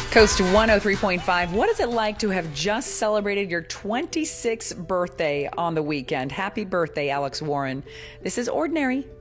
Coast 103.5. What is it like to have just celebrated your 26th birthday on the weekend? Happy birthday, Alex Warren. This is Ordinary.